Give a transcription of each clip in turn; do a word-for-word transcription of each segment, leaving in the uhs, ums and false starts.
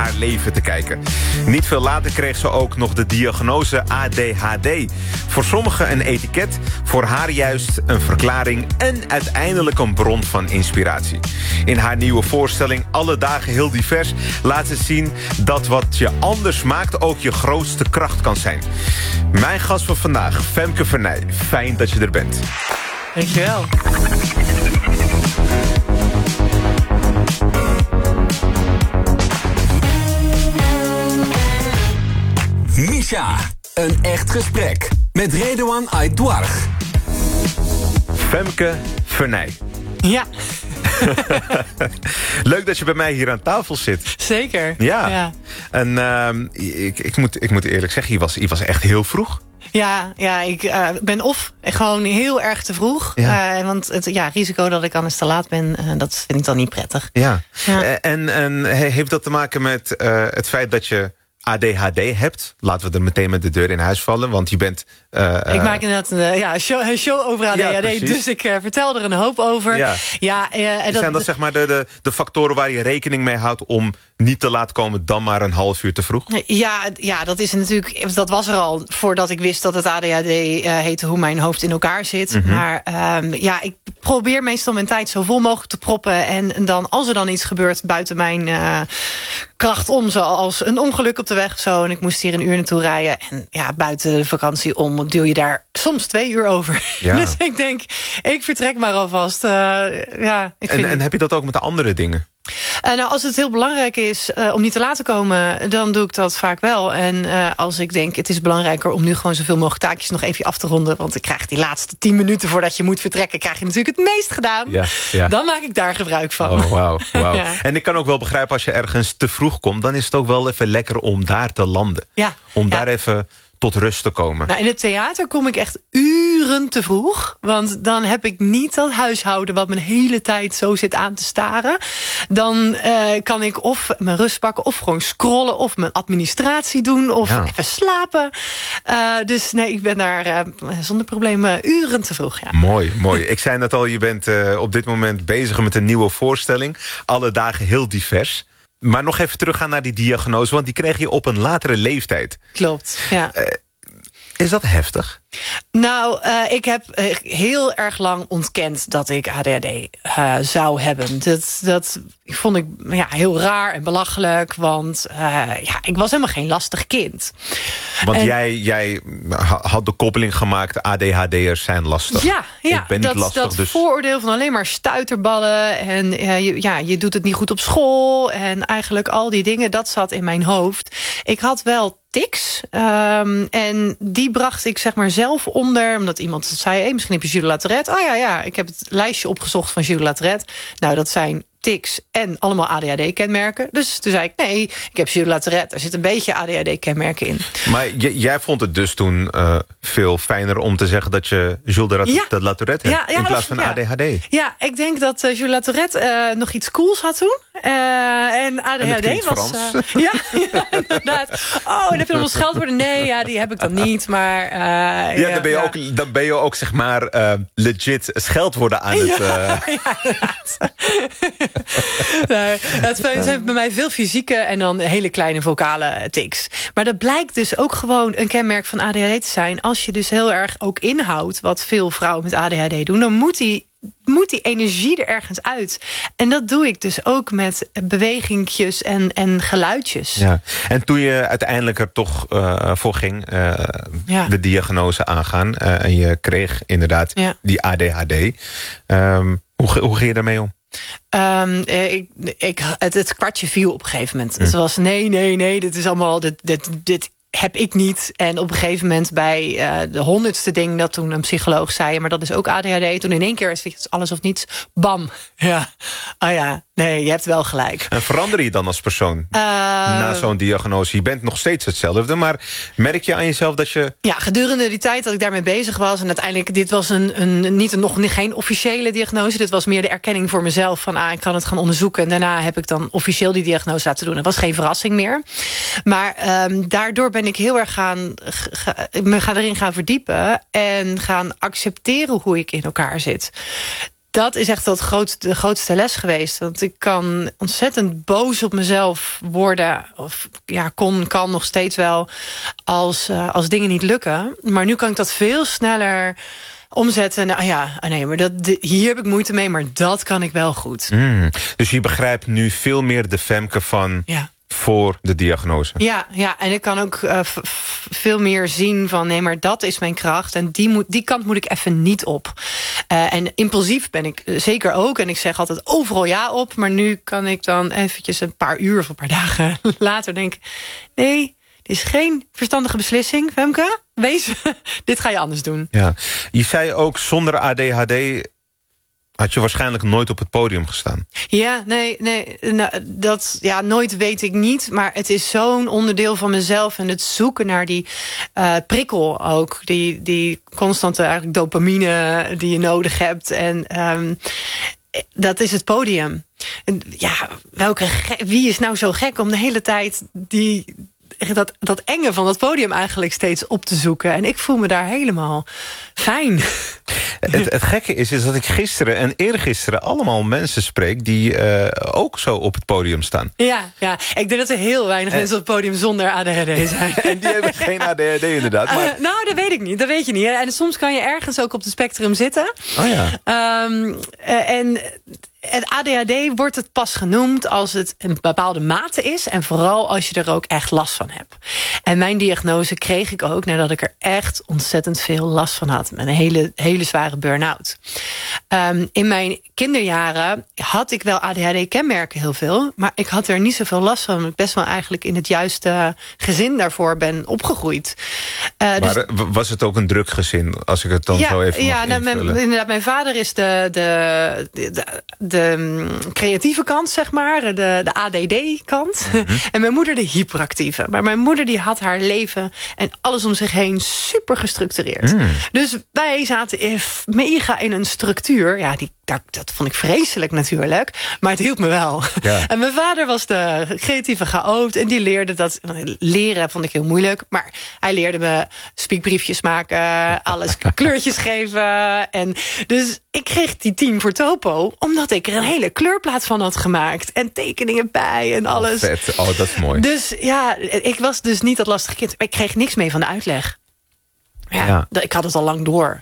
haar leven te kijken. Niet veel later kreeg ze ook nog de diagnose A D H D. Voor sommigen een etiket, voor haar juist een verklaring en uiteindelijk een bron van inspiratie. In haar nieuwe voorstelling Alle dagen heel divers laat ze zien dat wat je anders maakt ook je grootste kracht kan zijn. Mijn gast van vandaag, Femke Vernij. Fijn dat je er bent. Dankjewel. Misha, een echt gesprek met Redouan Aïdouarch. Femke Vernij. Ja. Leuk dat je bij mij hier aan tafel zit. Zeker. Ja. Ja. En uh, ik, ik, moet, ik moet eerlijk zeggen, je was, je was echt heel vroeg. Ja, ja, ik uh, ben of gewoon heel erg te vroeg. Ja. Uh, want het ja, risico dat ik anders te laat ben, uh, dat vind ik dan niet prettig. Ja. Ja. Uh, en, en heeft dat te maken met uh, het feit dat je A D H D hebt? Laten we er meteen met de deur in huis vallen, want je bent... Uh, ik maak inderdaad een, uh, ja, een, show, een show over A D H D, ja, dus ik uh, vertel er een hoop over. Ja. Ja, uh, en dat, zijn dat zeg maar de, de, de factoren waar je rekening mee houdt om niet te laat komen dan maar een half uur te vroeg? Ja, ja, dat is natuurlijk, dat was er al voordat ik wist dat het A D H D uh, heette, hoe mijn hoofd in elkaar zit. Mm-hmm. Maar um, ja, ik probeer meestal mijn tijd zo vol mogelijk te proppen. En dan, als er dan iets gebeurt buiten mijn uh, kracht om, zoals een ongeluk op de weg of zo, en ik moest hier een uur naartoe rijden. En ja, buiten de vakantie om, duw je daar soms twee uur over. Ja. Dus ik denk, ik vertrek maar alvast. Uh, ja, ik en, vind en heb je dat ook met de andere dingen? Uh, nou, als het heel belangrijk is uh, om niet te laat te komen, dan doe ik dat vaak wel. En uh, als ik denk, het is belangrijker om nu gewoon zoveel mogelijk taakjes nog even af te ronden, want ik krijg die laatste tien minuten voordat je moet vertrekken, krijg je natuurlijk het meest gedaan. Ja, ja. Dan maak ik daar gebruik van. Oh, wauw, wauw. Ja. En ik kan ook wel begrijpen, als je ergens te vroeg komt, dan is het ook wel even lekker om daar te landen. Ja. Om ja. daar even tot rust te komen. Nou, in het theater kom ik echt uren te vroeg. Want dan heb ik niet dat huishouden wat mijn hele tijd zo zit aan te staren. Dan uh, kan ik of mijn rust pakken, of gewoon scrollen, of mijn administratie doen, of ja. even slapen. Uh, dus nee, ik ben daar uh, zonder problemen uren te vroeg. Ja. Mooi, mooi. Ik zei net al, je bent uh, op dit moment bezig met een nieuwe voorstelling. Alle dagen heel divers. Maar nog even teruggaan naar die diagnose, want die kreeg je op een latere leeftijd. Klopt, ja. Uh, is dat heftig? Nou, uh, ik heb uh, heel erg lang ontkend dat ik A D H D uh, zou hebben. Dat, dat vond ik ja, heel raar en belachelijk, want uh, ja, ik was helemaal geen lastig kind. Want en, jij, jij had de koppeling gemaakt, A D H D'ers zijn lastig. Ja, ja ik ben dat, niet lastig, dat dus... vooroordeel van alleen maar stuiterballen en uh, je, ja, je doet het niet goed op school en eigenlijk al die dingen, dat zat in mijn hoofd. Ik had wel tics. Um, en die bracht ik zeg maar zelf onder, omdat iemand zei, hey, misschien heb je Gilles Latourette. Oh ja, ja, ik heb het lijstje opgezocht van Gilles Latourette. Nou, dat zijn tics en allemaal A D H D-kenmerken. Dus toen zei ik, nee, ik heb Gilles Latourette. Er zit een beetje A D H D-kenmerken in. Maar j- jij vond het dus toen uh, veel fijner om te zeggen dat je Gilles de, Rat- ja. de Latourette hebt, ja, ja, in plaats van ja. A D H D. Ja, ik denk dat uh, Gilles Latourette uh, nog iets cools had toen. Uh, en A D H D en was... Uh, ja, ja, inderdaad. Oh, en heb je nog wel scheldwoorden? Nee, ja, die heb ik dan niet, maar... Uh, ja, ja, dan ben je, ja. ook, dan ben je ook, zeg maar, uh, legit scheldwoorden aan het... Uh... Ja, ja, inderdaad. Nou, het zijn bij mij veel fysieke en dan hele kleine vocale tics. Maar dat blijkt dus ook gewoon een kenmerk van A D H D te zijn. Als je dus heel erg ook inhoudt wat veel vrouwen met A D H D doen, dan moet die, moet die energie er ergens uit. En dat doe ik dus ook met bewegingjes en, en geluidjes. Ja. En toen je uiteindelijk er toch uh, voor ging, uh, ja. de diagnose aangaan, uh, en je kreeg inderdaad ja. die A D H D. Um, hoe, hoe ging je daarmee om? Um, ik, ik, het, het kwartje viel op een gegeven moment. Mm. Het was nee, nee, nee, dit is allemaal, dit, dit, dit heb ik niet. En op een gegeven moment bij uh, de honderdste ding dat toen een psycholoog zei, maar dat is ook A D H D. Toen in één keer is het alles of niets. Bam. Ja. Oh ja. Nee, je hebt wel gelijk. En verander je dan als persoon uh, na zo'n diagnose? Je bent nog steeds hetzelfde, maar merk je aan jezelf dat je... Ja, gedurende die tijd dat ik daarmee bezig was, en uiteindelijk, dit was een, een niet een, nog geen officiële diagnose. Dit was meer de erkenning voor mezelf van, ah, ik kan het gaan onderzoeken. En daarna heb ik dan officieel die diagnose laten doen. Dat was geen verrassing meer. Maar um, daardoor ben ik heel erg gaan, ga, me gaan erin gaan verdiepen en gaan accepteren hoe ik in elkaar zit. dat is echt het grootste, de grootste les geweest. Want ik kan ontzettend boos op mezelf worden. Of ja, kon, kan nog steeds wel als, uh, als dingen niet lukken. Maar nu kan ik dat veel sneller omzetten. Nou ja, nee, maar dat, de, hier heb ik moeite mee, maar dat kan ik wel goed. Mm, dus je begrijpt nu veel meer de Femke van Ja. voor de diagnose. Ja, ja, en ik kan ook uh, f- f- veel meer zien van nee, maar dat is mijn kracht. En die, moet, die kant moet ik even niet op. Uh, en impulsief ben ik zeker ook. En ik zeg altijd overal ja op. Maar nu kan ik dan eventjes een paar uur of een paar dagen later denken, nee, dit is geen verstandige beslissing, Femke. Wees, dit ga je anders doen. Ja. Je zei ook, zonder A D H D had je waarschijnlijk nooit op het podium gestaan. Ja, nee, nee, nou, dat ja, nooit weet ik niet. Maar het is zo'n onderdeel van mezelf. En het zoeken naar die uh, prikkel ook. Die, die constante eigenlijk dopamine die je nodig hebt. En um, dat is het podium. En ja, welke ge- wie is nou zo gek om de hele tijd die dat, dat enge van dat podium eigenlijk steeds op te zoeken. En ik voel me daar helemaal fijn. Het, het gekke is, is dat ik gisteren en eergisteren allemaal mensen spreek die uh, ook zo op het podium staan. Ja, ja, ik denk dat er heel weinig en... mensen op het podium zonder A D H D zijn. En die hebben geen A D H D inderdaad. Maar... Uh, nou, dat weet ik niet. Dat weet je niet. En soms kan je ergens ook op het spectrum zitten. Oh ja. Um, uh, en... Het A D H D wordt het pas genoemd als het een bepaalde mate is. En vooral als je er ook echt last van hebt. En mijn diagnose kreeg ik ook nadat ik er echt ontzettend veel last van had. Met een hele, hele zware burn-out. Um, in mijn kinderjaren had ik wel A D H D-kenmerken heel veel. Maar ik had er niet zoveel last van. Omdat ik best wel eigenlijk in het juiste gezin daarvoor ben opgegroeid. Uh, maar dus, was het ook een druk gezin? Als ik het dan ja, zo even ja, nou, mijn, inderdaad, mijn vader is de... de, de, de de creatieve kant, zeg maar. De, de A D D-kant. Mm-hmm. En mijn moeder de hyperactieve. Maar mijn moeder die had haar leven en alles om zich heen super gestructureerd. Mm. Dus wij zaten mega in een structuur. Ja, die, dat, dat vond ik vreselijk natuurlijk. Maar het hielp me wel. Ja. En mijn vader was de creatieve chaot. En die leerde dat... Leren vond ik heel moeilijk. Maar hij leerde me spiekbriefjes maken. Alles kleurtjes geven. En dus ik kreeg die tien voor topo. Omdat ik er een hele kleurplaat van had gemaakt. En tekeningen bij en alles. Oh, vet. Oh, dat is mooi. Dus ja, ik was dus niet dat lastige kind. Ik kreeg niks mee van de uitleg. Ja, ja. Ik had het al lang door.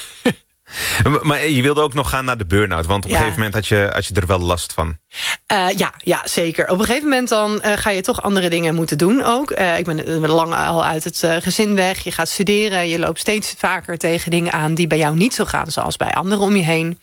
Maar je wilde ook nog gaan naar de burn-out. Want op een ja. gegeven moment had je, had je er wel last van. Uh, ja, ja, zeker. Op een gegeven moment dan uh, ga je toch andere dingen moeten doen ook. Uh, ik ben uh, lang al uit het uh, gezin weg. Je gaat studeren. Je loopt steeds vaker tegen dingen aan die bij jou niet zo gaan zoals bij anderen om je heen.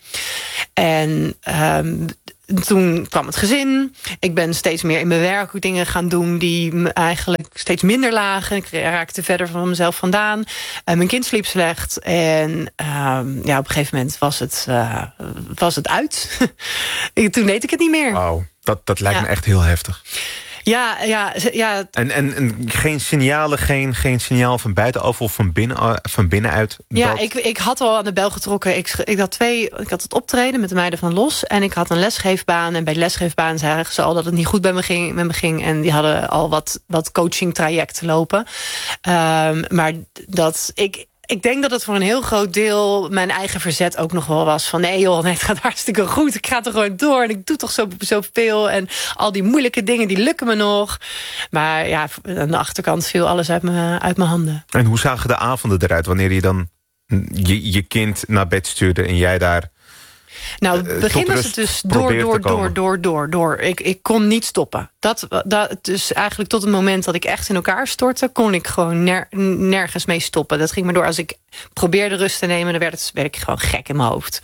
En um, toen kwam het gezin. Ik ben steeds meer in mijn werk ook dingen gaan doen die me eigenlijk steeds minder lagen. Ik raakte verder van mezelf vandaan. Uh, mijn kind sliep slecht. En um, ja, op een gegeven moment was het, uh, was het uit. Toen deed ik het niet meer. Wauw, dat, dat lijkt ja. me echt heel heftig. Ja, ja, ja. En, en, en geen signalen, geen, geen signaal van buitenaf of van, binnen, van binnenuit? Ja, dat... ik, ik had al aan de bel getrokken. Ik, ik, had twee, ik had het optreden met de meiden van Los. En ik had een lesgeefbaan. En bij de lesgeefbaan zagen ze al dat het niet goed bij me ging, met me ging. En die hadden al wat, wat coaching trajecten lopen. Um, maar dat ik... Ik denk dat het voor een heel groot deel mijn eigen verzet ook nog wel was. Van nee joh, nee, het gaat hartstikke goed. Ik ga er gewoon door en ik doe toch zo, zoveel. En al die moeilijke dingen, die lukken me nog. Maar ja, aan de achterkant viel alles uit mijn, uit mijn handen. En hoe zagen de avonden eruit wanneer je dan je, je kind naar bed stuurde en jij daar... Nou, het begin was het dus door, door, door, door, door, door. Ik, ik kon niet stoppen. Dat, dat, dus eigenlijk tot het moment dat ik echt in elkaar stortte... kon ik gewoon ner, nergens mee stoppen. Dat ging maar door. Als ik probeerde rust te nemen... dan werd, het, werd ik gewoon gek in mijn hoofd.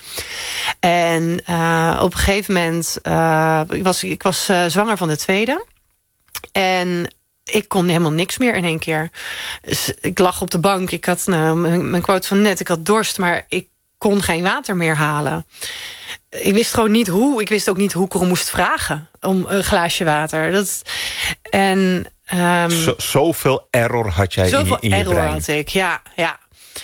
En uh, op een gegeven moment... Uh, ik was, ik was uh, zwanger van de tweede. En... ik kon helemaal niks meer in één keer. Dus ik lag op de bank. Ik had nou, mijn, mijn quote van net. Ik had dorst, maar ik kon geen water meer halen. Ik wist gewoon niet hoe. Ik wist ook niet hoe ik erom moest vragen om een glaasje water. Dat, en, um, Zo, zoveel error had jij in je, in je error brein. had ik, ja. ja.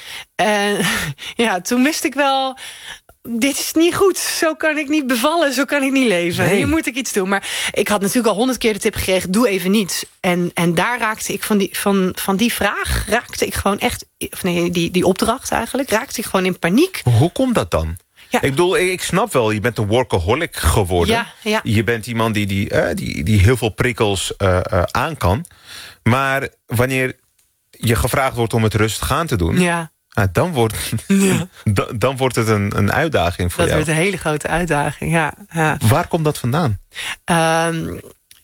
En ja, toen wist ik wel... dit is niet goed, zo kan ik niet bevallen, zo kan ik niet leven. Nee. Hier moet ik iets doen. Maar ik had natuurlijk al honderd keer de tip gekregen, doe even niets. En, en daar raakte ik van die, van, van die vraag, raakte ik gewoon echt... of nee, die, die opdracht eigenlijk, raakte ik gewoon in paniek. Hoe komt dat dan? Ja. Ik bedoel, ik snap wel, je bent een workaholic geworden. Ja, ja. Je bent iemand die, die, uh, die, die heel veel prikkels uh, uh, aan kan. Maar wanneer je gevraagd wordt om het rustig aan te doen... Ja. Uh, dan, wordt, Ja. dan, dan wordt het een, een uitdaging voor dat jou. Dat wordt een hele grote uitdaging, ja. ja. Waar komt dat vandaan? Um,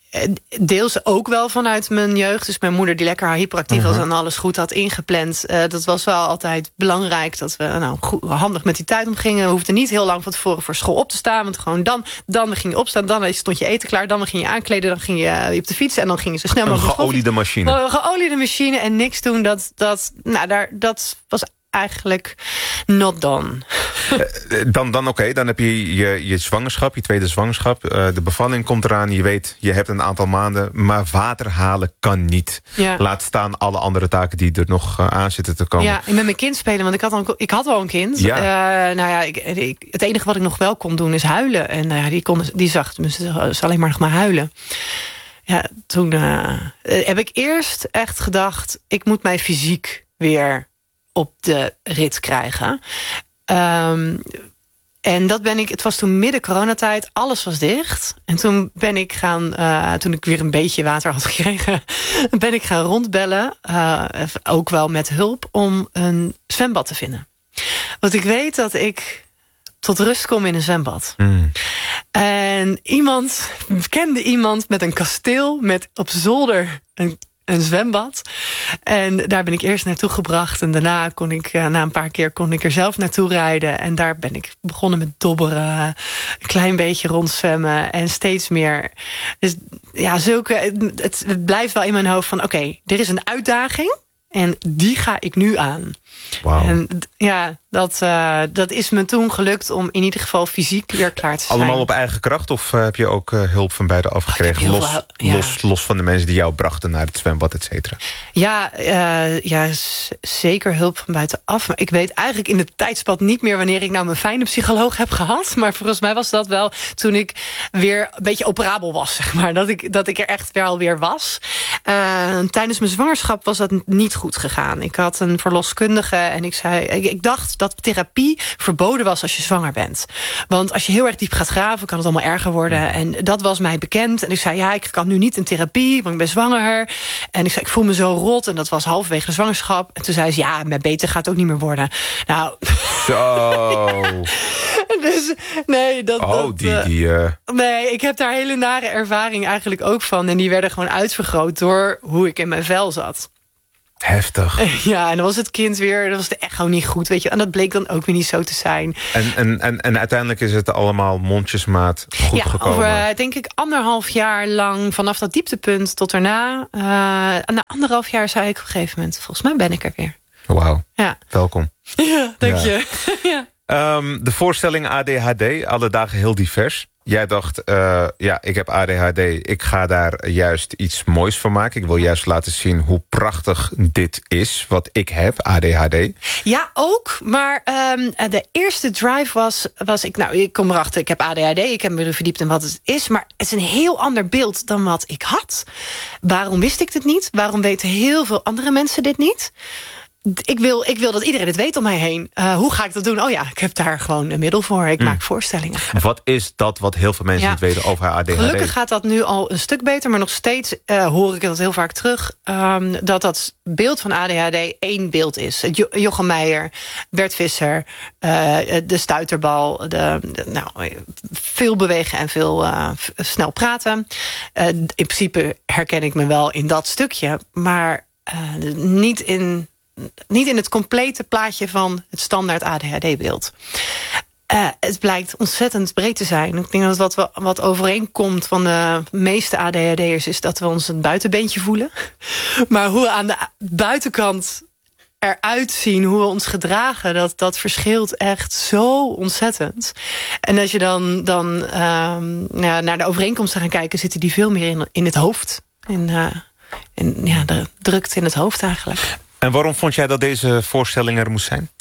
Deels ook wel vanuit mijn jeugd. Dus mijn moeder die lekker hyperactief was... en alles goed had ingepland. Uh, dat was wel altijd belangrijk. Dat we nou, goed, handig met die tijd omgingen. We hoefden niet heel lang van tevoren voor school op te staan. Want gewoon dan, dan ging je opstaan. Dan stond je eten klaar. Dan ging je aankleden. Dan ging je op de fiets. En dan ging je zo snel mogelijk... Een geoliede machine. Een geoliede machine en niks doen. Dat, dat, nou, daar, dat was eigenlijk not done. Dan, dan oké, okay, dan heb je, je je zwangerschap, je tweede zwangerschap. Uh, de bevalling komt eraan, je weet, je hebt een aantal maanden. Maar water halen kan niet. Ja. Laat staan alle andere taken die er nog uh, aan zitten te komen. Ja, en met mijn kind spelen, want ik had, al, ik had al een kind. Ja. Uh, nou ja, ik, ik, het enige wat ik nog wel kon doen is huilen. En uh, die, kon, die zag dus alleen maar nog maar huilen. Ja, toen uh, heb ik eerst echt gedacht... ik moet mij fysiek weer op de rit krijgen. Um, en dat ben ik. Het was toen midden coronatijd. Alles was dicht. En toen ben ik gaan. Uh, toen ik weer een beetje water had gekregen, ben ik gaan rondbellen. Uh, ook wel met hulp om een zwembad te vinden. Want ik weet dat ik tot rust kom in een zwembad. Mm. En iemand kende iemand met een kasteel met op zolder een Een zwembad. En daar ben ik eerst naartoe gebracht. En daarna kon ik, na een paar keer, kon ik er zelf naartoe rijden. En daar ben ik begonnen met dobberen. Een klein beetje rondzwemmen. En steeds meer. Dus ja, zulke. Het, het blijft wel in mijn hoofd van, oké, okay, er is een uitdaging. En die ga ik nu aan. Wow. En ja, dat, uh, dat is me toen gelukt om in ieder geval fysiek weer klaar te zijn. Allemaal op eigen kracht of uh, heb je ook uh, hulp van beiden afgekregen? Los, veel, ja. los, los van de mensen die jou brachten naar het zwembad, et cetera. Ja, uh, ja, z- zeker hulp van buitenaf. Maar ik weet eigenlijk in het tijdspad niet meer wanneer ik nou mijn fijne psycholoog heb gehad. Maar volgens mij was dat wel toen ik weer een beetje operabel was, zeg maar. Dat ik, dat ik er echt wel weer was. Uh, tijdens mijn zwangerschap was dat niet goed gegaan. Ik had een verloskundige en ik zei, ik, ik dacht dat therapie verboden was als je zwanger bent. Want als je heel erg diep gaat graven, kan het allemaal erger worden. En dat was mij bekend. En ik zei, ja, ik kan nu niet in therapie, want ik ben zwanger. En ik zei, ik voel me zo rot. En dat was halverwege de zwangerschap. En toen zei ze, ja, maar beter gaat het ook niet meer worden. Nou. Zo. Dus, nee, dat... Oh, dat, die... die uh... Nee, ik heb daar hele nare ervaring eigenlijk ook van. En die werden gewoon uitvergroot door hoe ik in mijn vel zat. Heftig. Ja, en dan was het kind weer, dat was de echo niet goed, weet je. En dat bleek dan ook weer niet zo te zijn. En, en, en, en uiteindelijk is het allemaal mondjesmaat goed ja, gekomen? Ja, over, denk ik, anderhalf jaar lang, vanaf dat dieptepunt tot daarna. Uh, na anderhalf jaar zei ik op een gegeven moment, volgens mij ben ik er weer. Wauw, ja. Welkom. Ja, dank ja. je. ja. Um, de voorstelling A D H D, alle dagen heel divers. Jij dacht, uh, ja, ik heb A D H D, ik ga daar juist iets moois van maken. Ik wil juist laten zien hoe prachtig dit is, wat ik heb, A D H D. Ja, ook. Maar um, de eerste drive was, was ik, nou, ik kom erachter, ik heb A D H D, ik heb me verdiept in wat het is. Maar het is een heel ander beeld dan wat ik had. Waarom wist ik dit niet? Waarom weten heel veel andere mensen dit niet? Ik wil, ik wil dat iedereen het weet om mij heen. Uh, hoe ga ik dat doen? Oh ja, ik heb daar gewoon een middel voor. Ik mm. maak voorstellingen. Wat is dat wat heel veel mensen ja. niet weten over A D H D? Gelukkig gaat dat nu al een stuk beter. Maar nog steeds uh, hoor ik dat heel vaak terug. Um, dat dat beeld van A D H D één beeld is. Jo- Jochem Meijer, Bert Visser, uh, de stuiterbal. De, de, nou, veel bewegen en veel uh, f- snel praten. Uh, in principe herken ik me wel in dat stukje. Maar uh, niet in... Niet in het complete plaatje van het standaard A D H D-beeld. Uh, het blijkt ontzettend breed te zijn. Ik denk dat wat, we, wat overeenkomt van de meeste A D H D'ers... is dat we ons een buitenbeentje voelen. Maar hoe we aan de buitenkant eruit zien, hoe we ons gedragen... dat, dat verschilt echt zo ontzettend. En als je dan, dan um, ja, naar de overeenkomsten gaat kijken... zitten die veel meer in, in het hoofd. In, uh, in, ja, de drukte in het hoofd eigenlijk. En waarom vond jij dat deze voorstelling er moest zijn?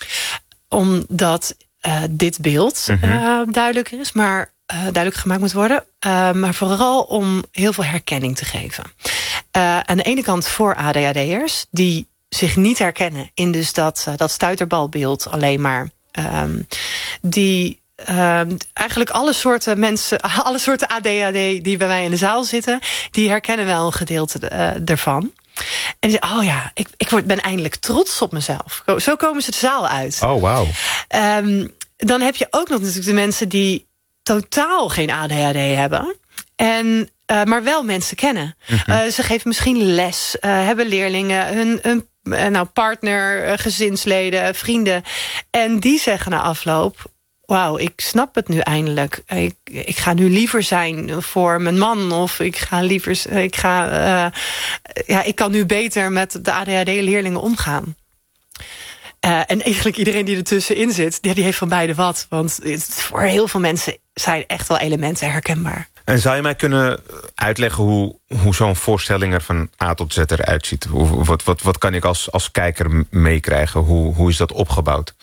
Omdat uh, dit beeld mm-hmm. uh, duidelijker is, maar uh, duidelijk gemaakt moet worden. Uh, maar vooral om heel veel herkenning te geven. Uh, aan de ene kant voor A D H D'ers die zich niet herkennen in dus dat, uh, dat stuiterbalbeeld alleen maar. Um, die uh, eigenlijk alle soorten mensen, alle soorten A D H D die bij mij in de zaal zitten, die herkennen wel een gedeelte uh, ervan. En die zeggen, oh ja, ik, ik word, ben eindelijk trots op mezelf. Zo komen ze de zaal uit. Oh, wauw. Um, dan heb je ook nog natuurlijk de mensen die totaal geen A D H D hebben. En, uh, maar wel mensen kennen. Mm-hmm. Uh, ze geven misschien les, uh, hebben leerlingen, hun, hun uh, nou, partner, uh, gezinsleden, vrienden. En die zeggen na afloop, wauw, ik snap het nu eindelijk. Ik, ik ga nu liever zijn voor mijn man. Of ik ga liever, ik ga, uh, ja, ik kan nu beter met de A D H D-leerlingen omgaan. Uh, en eigenlijk iedereen die ertussenin zit, die, die heeft van beide wat. Want het, voor heel veel mensen zijn echt wel elementen herkenbaar. En zou je mij kunnen uitleggen hoe, hoe zo'n voorstelling er van A tot Z eruit ziet? Hoe, wat, wat, wat kan ik als, als kijker meekrijgen? Hoe, hoe is dat opgebouwd?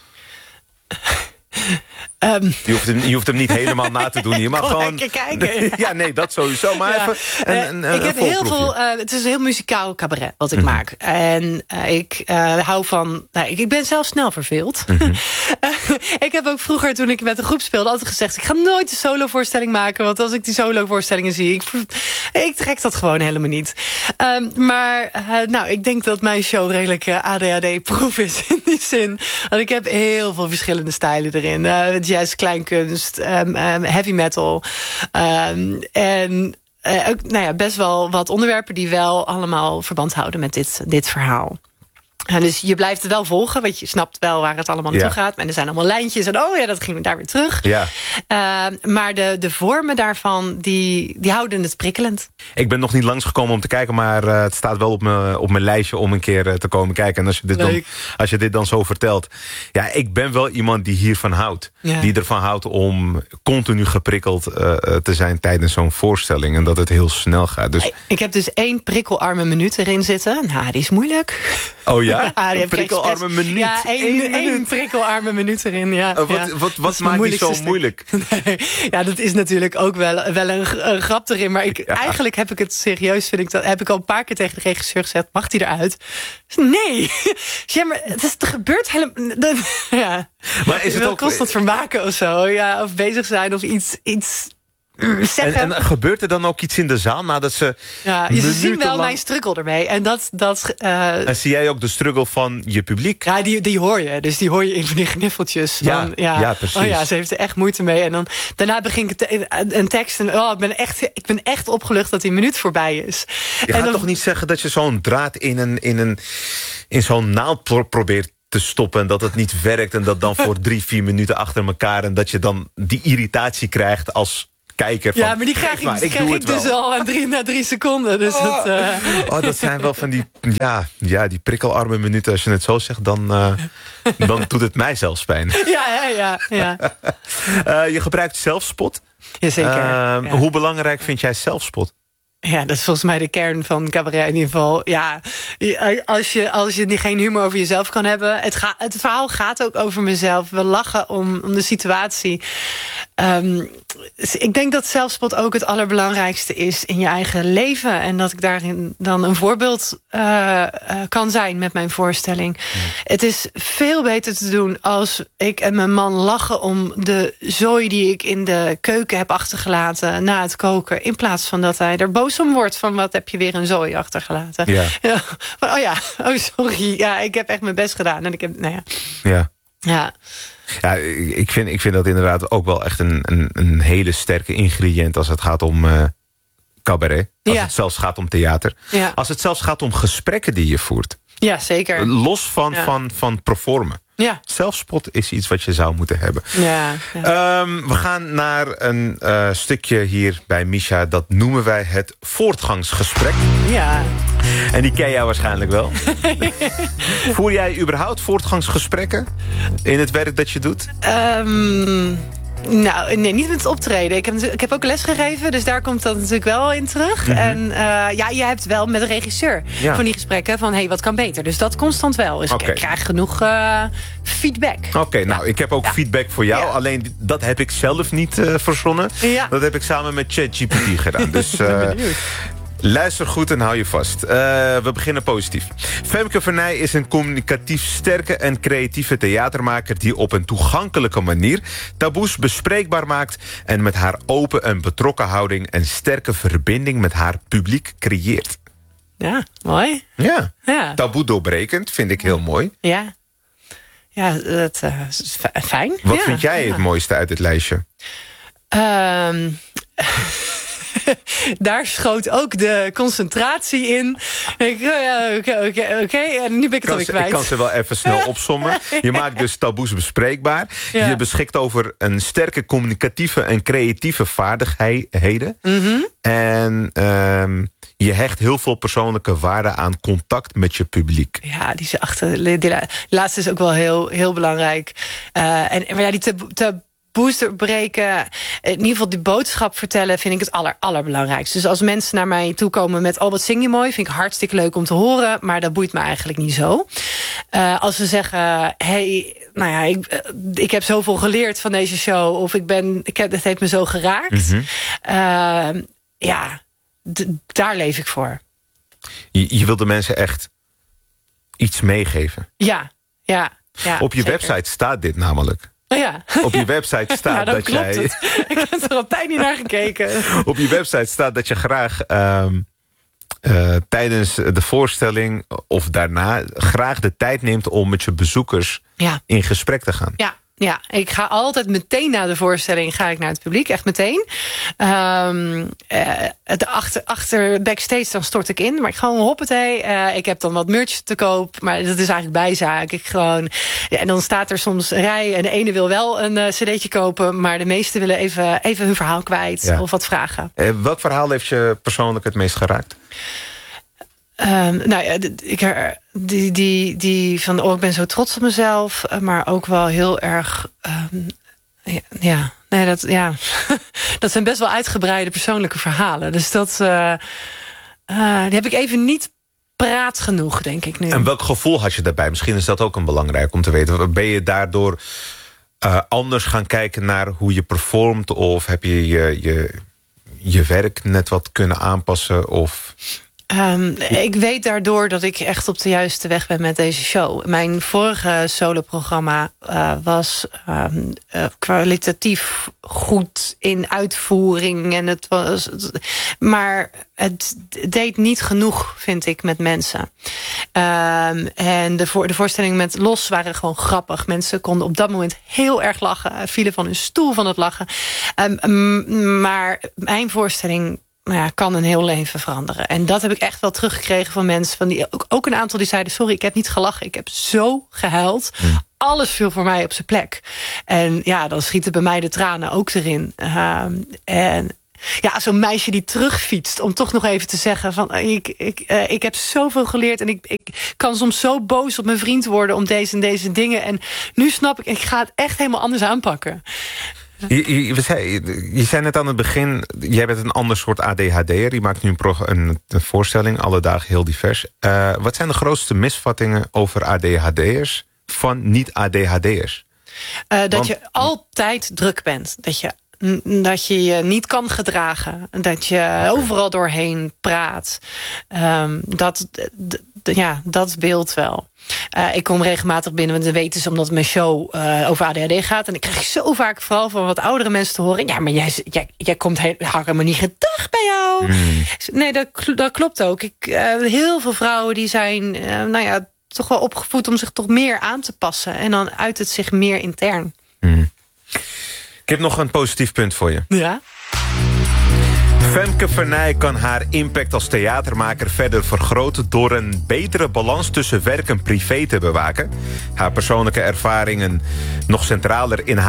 Um, je, hoeft hem, je hoeft hem niet helemaal na te doen. Je mag gewoon kijken. Ja, nee, dat sowieso. Maar ja. even een, een, een ik heb heel veel. Uh, het is een heel muzikaal cabaret wat ik mm-hmm. maak. En uh, ik uh, hou van. Nou, ik, ik ben zelf snel verveeld. Mm-hmm. Ik heb ook vroeger, toen ik met een groep speelde, altijd gezegd: ik ga nooit een solo-voorstelling maken. Want als ik die solo-voorstellingen zie, ik, ik trek dat gewoon helemaal niet. Um, maar uh, nou, ik denk dat mijn show redelijk uh, A D H D-proof is in die zin. Want ik heb heel veel verschillende stijlen erin. Uh, jazz, kleinkunst, um, um, heavy metal. Um, en uh, ook, nou ja, best wel wat onderwerpen die wel allemaal verband houden met dit, dit verhaal. En dus je blijft het wel volgen, want je snapt wel waar het allemaal naartoe ja. gaat. En er zijn allemaal lijntjes en oh ja, dat ging daar weer terug. Ja. Uh, maar de, de vormen daarvan, die, die houden het prikkelend. Ik ben nog niet langsgekomen om te kijken, maar uh, het staat wel op mijn op mijn lijstje om een keer uh, te komen kijken. En als je, dit dan, als je dit dan zo vertelt. Ja, ik ben wel iemand die hiervan houdt. Ja. Die ervan houdt om continu geprikkeld uh, te zijn tijdens zo'n voorstelling. En dat het heel snel gaat. Dus... Ik heb dus één prikkelarme minuut erin zitten. Nou, die is moeilijk. Oh ja? Ja, een prikkelarme minuut. Ja, één, één prikkelarme minuut erin. Ja. Uh, wat ja. wat, wat maakt die zo moeilijk? Nee, ja, dat is natuurlijk ook wel, wel een, een grap erin. Maar ik, ja. eigenlijk heb ik het serieus, vind ik dat, heb ik al een paar keer tegen de regisseur gezegd: mag die eruit? Nee. Ja, maar het, is, het gebeurt helemaal. Ja. Maar is het ook constant vermaken of zo? Ja, of bezig zijn of iets. iets En, en gebeurt er dan ook iets in de zaal nadat ze... Ja, ze zien wel lang... mijn struggle ermee. En, dat, dat, uh... en zie jij ook de struggle van je publiek? Ja, die, die hoor je. Dus die hoor je in van die gniffeltjes. Ja, van, ja, ja, precies. Oh ja, ze heeft er echt moeite mee. En dan, daarna begin ik te, een tekst. En oh, ik, ben echt, ik ben echt opgelucht dat die minuut voorbij is. Je en gaat dan... toch niet zeggen dat je zo'n draad in, een, in, een, in zo'n naald pro- probeert te stoppen en dat het niet werkt en dat dan voor drie, vier minuten achter elkaar en dat je dan die irritatie krijgt als kijker van... Ja, maar die krijg ik, maar, die ik, krijg ik dus al aan drie, na drie seconden. Dus oh. dat, uh... oh, dat zijn wel van die, ja, ja, die prikkelarme minuten. Als je het zo zegt, dan, uh, dan doet het mij zelfs pijn. Ja, ja, ja. ja. uh, je gebruikt zelfspot. Jazeker. Uh, ja. Hoe belangrijk vind jij zelfspot? Ja, dat is volgens mij de kern van cabaret in ieder geval. Ja, als je, als je geen humor over jezelf kan hebben. Het, ga, het verhaal gaat ook over mezelf. We lachen om, om de situatie. Um, ik denk dat zelfspot ook het allerbelangrijkste is in je eigen leven. En dat ik daarin dan een voorbeeld uh, uh, kan zijn met mijn voorstelling. Mm. Het is veel beter te doen als ik en mijn man lachen om de zooi die ik in de keuken heb achtergelaten na het koken. In plaats van dat hij er boos om wordt van wat heb je weer een zooi achtergelaten. Ja. Ja. Oh ja, oh sorry. Ja, ik heb echt mijn best gedaan. En ik heb, nou ja. Ja. Ja. Ja, ik vind, ik vind dat inderdaad ook wel echt een, een, een hele sterke ingrediënt als het gaat om uh, cabaret. Als ja. het zelfs gaat om theater. Ja. Als het zelfs gaat om gesprekken die je voert. Ja, zeker. Los van, ja. van, van performen. Ja. Zelfspot is iets wat je zou moeten hebben. Ja, ja. Um, we gaan naar een uh, stukje hier bij Misha. Dat noemen wij het voortgangsgesprek. Ja. En die ken jij waarschijnlijk wel. Voer jij überhaupt voortgangsgesprekken in het werk dat je doet? Um, nou, nee, niet met het optreden. Ik heb, ik heb ook les gegeven, dus daar komt dat natuurlijk wel in terug. Mm-hmm. En uh, ja, je hebt wel met de regisseur ja. van die gesprekken van, hé, hey, wat kan beter? Dus dat constant wel. Dus okay. ik krijg genoeg uh, feedback. Oké, okay, nou, ja. ik heb ook ja. feedback voor jou. Ja. Alleen, dat heb ik zelf niet uh, verzonnen. Ja. Dat heb ik samen met ChatGPT gedaan. Dus... Uh, Luister goed en hou je vast. Uh, we beginnen positief. Femke Vernij is een communicatief sterke en creatieve theatermaker... die op een toegankelijke manier taboes bespreekbaar maakt... en met haar open en betrokken houding... een sterke verbinding met haar publiek creëert. Ja, mooi. Ja, ja. Taboe doorbrekend, vind ik heel mooi. Ja, ja dat uh, is fijn. Wat ja, vind jij ja. het mooiste uit het lijstje? Um, daar schoot ook de concentratie in. Oké, oké, oké. En nu ben ik het alweer kwijt. Ik kan ze wel even snel opsommen. Je maakt dus taboes bespreekbaar. Ja. Je beschikt over een sterke communicatieve en creatieve vaardigheden. Mm-hmm. En um, je hecht heel veel persoonlijke waarde aan contact met je publiek. Ja, die, achter, die laatste is ook wel heel, heel belangrijk. Uh, en, maar ja, die taboe... Tab- booster breken, in ieder geval die boodschap vertellen... vind ik het aller, allerbelangrijkste. Dus als mensen naar mij toe komen met... oh, wat zing je mooi, vind ik hartstikke leuk om te horen... maar dat boeit me eigenlijk niet zo. Uh, als ze zeggen, hey, nou ja, ik, ik heb zoveel geleerd van deze show... of ik ben, ik heb, het heeft me zo geraakt... Mm-hmm. uh, ja, d- daar leef ik voor. Je, je wilt de mensen echt iets meegeven? Ja, ja. ja Op je zeker. Website staat dit namelijk. Ja. Op je website staat nou, dat jij... Het. Ik heb er al tijd niet naar gekeken. Op je website staat dat je graag um, uh, tijdens de voorstelling of daarna... graag de tijd neemt om met je bezoekers ja. in gesprek te gaan. Ja. Ja, ik ga altijd meteen na de voorstelling ga ik naar het publiek, echt meteen. Um, uh, de achter, achter backstage dan stort ik in, maar ik gewoon hoppatee. Uh, ik heb dan wat merch te koop, maar dat is eigenlijk bijzaak. Ik gewoon, ja, en dan staat er soms een rij en de ene wil wel een uh, cd'tje kopen, maar de meesten willen even, even hun verhaal kwijt ja. of wat vragen. Uh, welk verhaal heeft je persoonlijk het meest geraakt? Um, nou ja, ik, die, die, die van oh, ik ben zo trots op mezelf, maar ook wel heel erg, um, ja, ja, nee, dat, ja, dat zijn best wel uitgebreide persoonlijke verhalen. Dus dat, uh, uh, die heb ik even niet praat genoeg, denk ik nu. En welk gevoel had je daarbij? Misschien is dat ook een belangrijk om te weten. Ben je daardoor uh, anders gaan kijken naar hoe je performt, of heb je je, je je werk net wat kunnen aanpassen, of... Um, ik weet daardoor dat ik echt op de juiste weg ben met deze show. Mijn vorige soloprogramma uh, was um, uh, kwalitatief goed in uitvoering. En het was, maar het deed niet genoeg, vind ik, met mensen. Um, en de, voor, de voorstellingen met Los waren gewoon grappig. Mensen konden op dat moment heel erg lachen. Vielen van hun stoel van het lachen. Um, maar mijn voorstelling... Nou ja, kan een heel leven veranderen. En dat heb ik echt wel teruggekregen van mensen. Van die, ook, ook een aantal die zeiden, sorry, ik heb niet gelachen. Ik heb zo gehuild. Mm. Alles viel voor mij op zijn plek. En ja, dan schieten bij mij de tranen ook erin. Uh, en ja, zo'n meisje die terugfietst. Om toch nog even te zeggen van, ik, ik, uh, ik heb zoveel geleerd. En ik, ik kan soms zo boos op mijn vriend worden om deze en deze dingen. En nu snap ik, ik ga het echt helemaal anders aanpakken. Je, je, zei, je zei net aan het begin, jij bent een ander soort A D H D'er. Je maakt nu een, een, een voorstelling, alle dagen heel divers. Uh, wat zijn de grootste misvattingen over A D H D'ers van niet-A D H D'ers? Uh, dat Want, je altijd druk bent. Dat je, dat je je niet kan gedragen. Dat je okay. overal doorheen praat. Um, dat, d, d, ja, dat beeld wel. Uh, ik kom regelmatig binnen, want dan weten ze omdat mijn show uh, over A D H D gaat. En ik krijg zo vaak vooral van wat oudere mensen te horen. Ja, maar jij, jij, jij komt helemaal niet gedag bij jou. Mm. Nee, dat, dat klopt ook. Ik, uh, heel veel vrouwen die zijn, uh, nou ja, toch wel opgevoed om zich toch meer aan te passen. En dan uit het zich meer intern. Mm. Ik heb nog een positief punt voor je. Ja? Femke Vernij kan haar impact als theatermaker verder vergroten door een betere balans tussen werk en privé te bewaken. Haar persoonlijke ervaringen nog centraler in haar